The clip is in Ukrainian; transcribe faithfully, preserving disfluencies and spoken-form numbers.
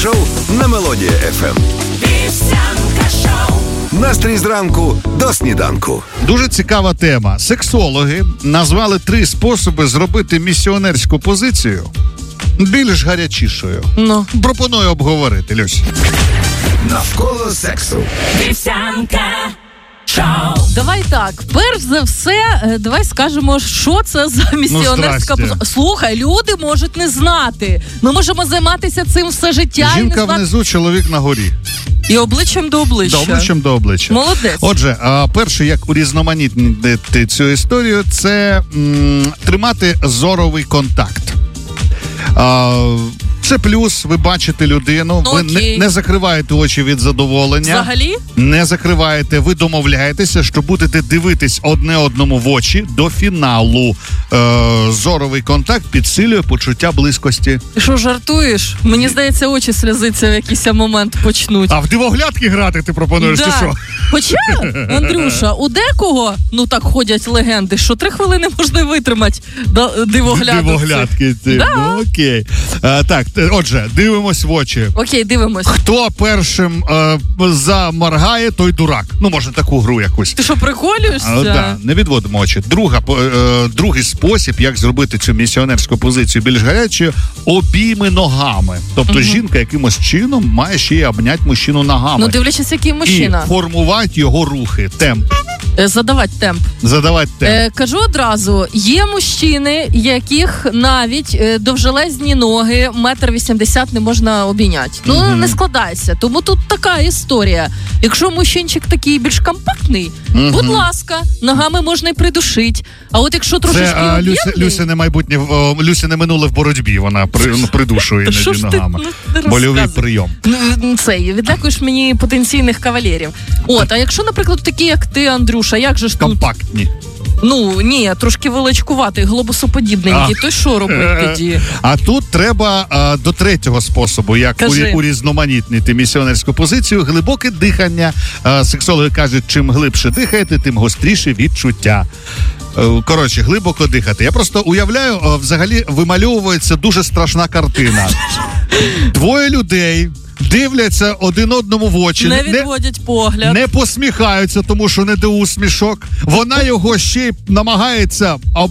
шоу на Мелодія еф ем. Вівсянка шоу. Настрій зранку до сніданку. Дуже цікава тема. Сексологи назвали три способи зробити місіонерську позицію більш гарячішою. Ну. Пропоную обговорити, Люсь. Навколо сексу. Вівсянка шоу. Давай так, перш за все, давай скажемо, що це за місіонерська ну, позиція. Слухай, люди можуть не знати. Ми можемо займатися цим все життя. Жінка і не знати... внизу, чоловік на горі. І обличчям до обличчя. До обличчям до обличчя. Молодець. Отже, а, перше, як урізноманітнити цю історію, це м, тримати зоровий контакт. А, це плюс, ви бачите людину, ну, ви не, не закриваєте очі від задоволення. Взагалі? Не закриваєте, ви домовляєтеся, що будете дивитись одне одному в очі до фіналу. Е, зоровий контакт підсилює почуття близькості. Ти що, жартуєш? Мені здається, очі сльозиться в якийсь момент почнуть. А в дивоглядки грати ти пропонуєш, да. чи що? Хоча, Андрюша, у декого, ну так ходять легенди, що три хвилини можна витримати дивоглядки. Дивоглядки. Ти. Да. Ну, окей. А, так, отже, дивимось в очі. Окей, дивимось. Хто першим е, заморгає, той дурак. Ну, може, таку гру якусь. Ти що, приколюєшся? А, да, не відводимо очі. Друга, е, другий спосіб, як зробити цю місіонерську позицію більш гарячою, обійми ногами. Тобто угу. жінка якимось чином має ще й обняти мужчину ногами. Ну, дивлячись, який мужчина. І формувати його рухи, темп. Е, задавати темп. Задавати темп. Е, кажу одразу, є мужчини, яких навіть е, довжелезні ноги метр вісімдесят не можна обійняти. Ну, mm-hmm. не складайся. Тому тут така історія. Якщо мужчинчик такий більш компактний, mm-hmm. будь ласка, ногами можна й придушити. А от якщо трошечки це, а, Люся, Люся майбутнє, Люся не минуле в боротьбі, вона при, придушує іноді ногами. Ти, ну, больовий прийом. Цей, відлякуєш мені потенційних кавалерів. От, а якщо, наприклад, такі, як ти, Андрюша, як же ж тут? Компактні. Ну, ні, трошки величкуватий, глобусоподібненький. То що робити тоді? А тут треба а, до третього способу, як Кажи. урізноманітнити місіонерську позицію, глибоке дихання. А, сексологи кажуть, чим глибше дихаєте, тим гостріше відчуття. Коротше, глибоко дихати. Я просто уявляю, взагалі вимальовується дуже страшна картина. Двоє людей дивляться один одному в очі. Не відводять не, погляд. Не посміхаються, тому що не до усмішок. Вона його ще й намагається